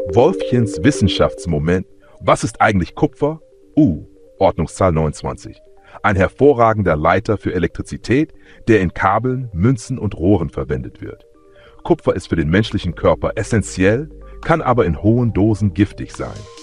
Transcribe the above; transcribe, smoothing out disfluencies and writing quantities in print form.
Wolfchens Wissenschaftsmoment. Was ist eigentlich Kupfer? Ordnungszahl 29. Ein hervorragender Leiter für Elektrizität, der in Kabeln, Münzen und Rohren verwendet wird. Kupfer ist für den menschlichen Körper essentiell, kann aber in hohen Dosen giftig sein.